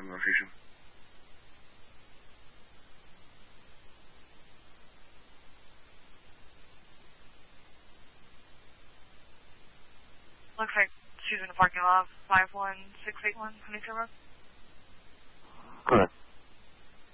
location. Looks like she's in the parking lot, 51681 Huntington Road. Correct.